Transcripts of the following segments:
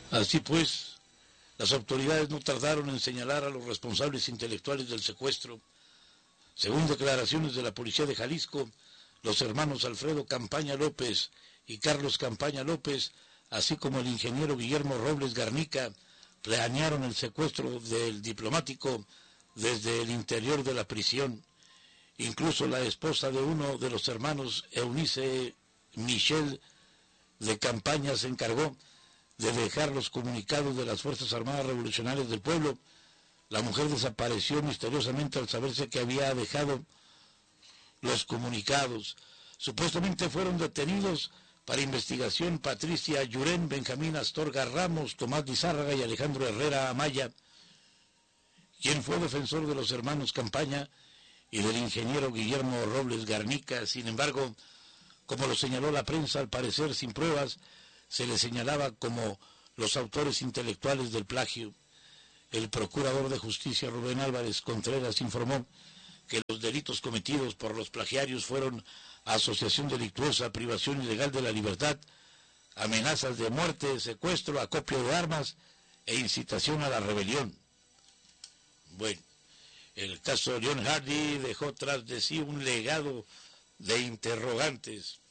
Así pues, las autoridades no tardaron en señalar a los responsables intelectuales del secuestro. Según declaraciones de la policía de Jalisco, los hermanos Alfredo Campaña López y Carlos Campaña López, así como el ingeniero Guillermo Robles Garnica, planearon el secuestro del diplomático desde el interior de la prisión. Incluso la esposa de uno de los hermanos, Eunice Michel de Campaña, se encargó de dejar los comunicados de las Fuerzas Armadas Revolucionarias del Pueblo. La mujer desapareció misteriosamente al saberse que había dejado los comunicados. Supuestamente fueron detenidos para investigación Patricia Llurén, Benjamín Astorga Ramos, Tomás Lizárraga y Alejandro Herrera Amaya, quien fue defensor de los hermanos Campaña y del ingeniero Guillermo Robles Garnica. Sin embargo, como lo señaló la prensa, al parecer sin pruebas, se les señalaba como los autores intelectuales del plagio. El procurador de justicia Rubén Álvarez Contreras informó que los delitos cometidos por los plagiarios fueron asociación delictuosa, privación ilegal de la libertad, amenazas de muerte, secuestro, acopio de armas e incitación a la rebelión. Bueno, el caso de John Hardy dejó tras de sí un legado de interrogantes.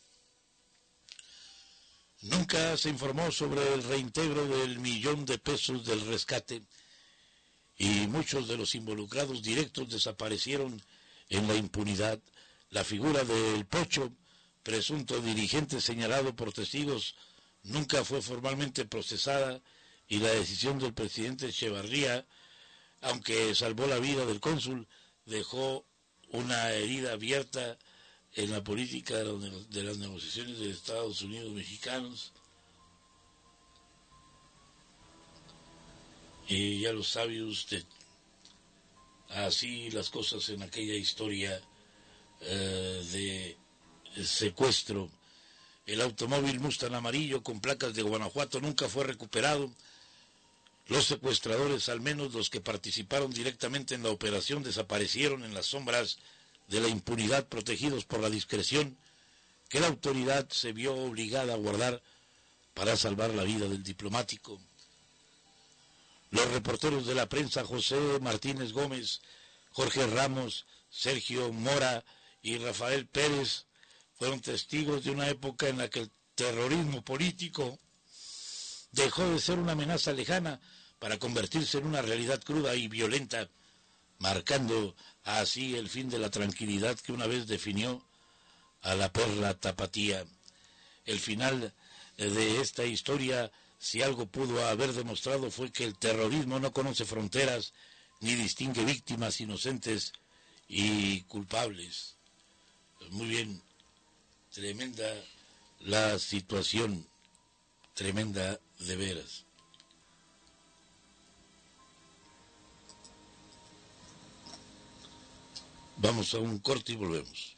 Nunca se informó sobre el reintegro del $1,000,000 del rescate y muchos de los involucrados directos desaparecieron en la impunidad. La figura del Pocho, presunto dirigente señalado por testigos, nunca fue formalmente procesada y la decisión del presidente Echevarría, aunque salvó la vida del cónsul, dejó una herida abierta en la política de las negociaciones de Estados Unidos mexicanos. Y ya lo sabe usted, así las cosas en aquella historia de secuestro. El automóvil Mustang amarillo con placas de Guanajuato nunca fue recuperado. Los secuestradores, al menos los que participaron directamente en la operación, desaparecieron en las sombras de la impunidad, protegidos por la discreción que la autoridad se vio obligada a guardar para salvar la vida del diplomático. Los reporteros de la prensa José Martínez Gómez, Jorge Ramos, Sergio Mora y Rafael Pérez fueron testigos de una época en la que el terrorismo político dejó de ser una amenaza lejana para convertirse en una realidad cruda y violenta, marcando así el fin de la tranquilidad que una vez definió a la perla tapatía. El final de esta historia, si algo pudo haber demostrado, fue que el terrorismo no conoce fronteras ni distingue víctimas inocentes y culpables. Muy bien, tremenda la situación, tremenda de veras. Vamos a un corte y volvemos.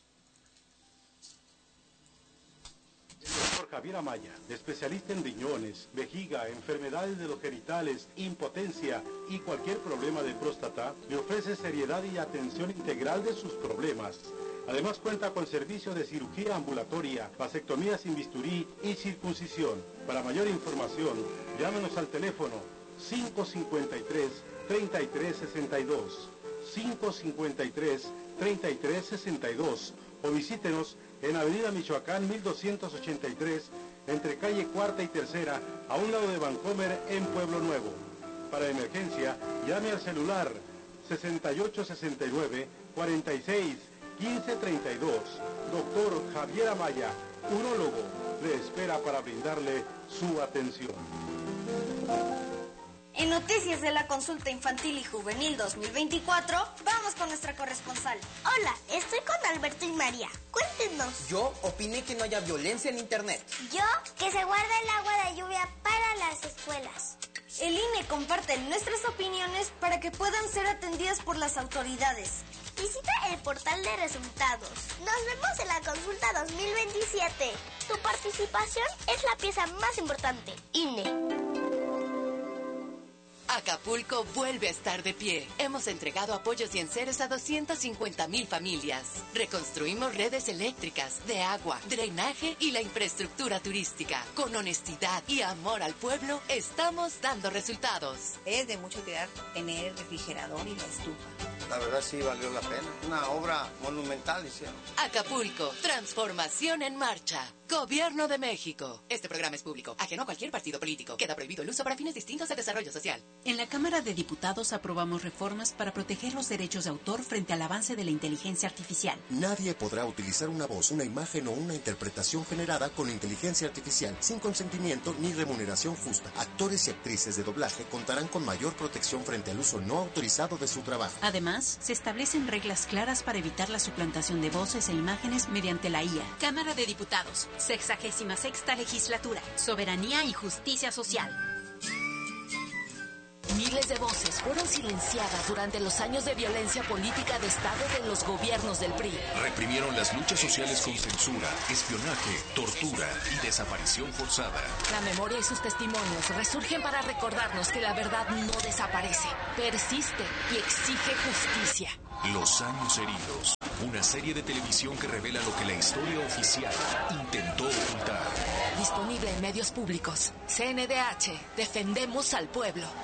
Doctor Javier Amaya, especialista en riñones, vejiga, enfermedades de los genitales, impotencia y cualquier problema de próstata, le ofrece seriedad y atención integral de sus problemas. Además cuenta con servicio de cirugía ambulatoria, vasectomía sin bisturí y circuncisión. Para mayor información, llámenos al teléfono 553-3362, 553-3362 o visítenos en Avenida Michoacán 1283, entre calle Cuarta y Tercera, a un lado de Vancomer, en Pueblo Nuevo. Para emergencia, llame al celular 6869-461532. Doctor Javier Amaya, urólogo, le espera para brindarle su atención. En Noticias de la Consulta Infantil y Juvenil 2024, vamos con nuestra corresponsal. Hola, estoy con Alberto y María. Cuéntenos. Yo opiné que no haya violencia en internet. Yo, que se guarde el agua de lluvia para las escuelas. El INE comparte nuestras opiniones para que puedan ser atendidas por las autoridades. Visita el portal de resultados. Nos vemos en la consulta 2027. Tu participación es la pieza más importante. INE. Acapulco vuelve a estar de pie. Hemos entregado apoyos y enseres a 250,000 familias. Reconstruimos redes eléctricas, de agua, drenaje y la infraestructura turística. Con honestidad y amor al pueblo, estamos dando resultados. Es de mucho cuidar tener el refrigerador y la estufa. La verdad sí valió la pena. Una obra monumental hicieron. Acapulco, transformación en marcha. Gobierno de México. Este programa es público, ajeno a cualquier partido político. Queda prohibido el uso para fines distintos de desarrollo social. En la Cámara de Diputados aprobamos reformas para proteger los derechos de autor frente al avance de la inteligencia artificial. Nadie podrá utilizar una voz, una imagen o una interpretación generada con inteligencia artificial sin consentimiento ni remuneración justa. Actores y actrices de doblaje contarán con mayor protección frente al uso no autorizado de su trabajo. Además, se establecen reglas claras para evitar la suplantación de voces e imágenes mediante la IA. Cámara de Diputados, 66ª Legislatura, Soberanía y Justicia Social. Miles de voces fueron silenciadas durante los años de violencia política de Estado de los gobiernos del PRI. Reprimieron las luchas sociales con censura, espionaje, tortura y desaparición forzada. La memoria y sus testimonios resurgen para recordarnos que la verdad no desaparece, persiste y exige justicia. Los años heridos. Una serie de televisión que revela lo que la historia oficial intentó ocultar. Disponible en medios públicos. CNDH. Defendemos al pueblo.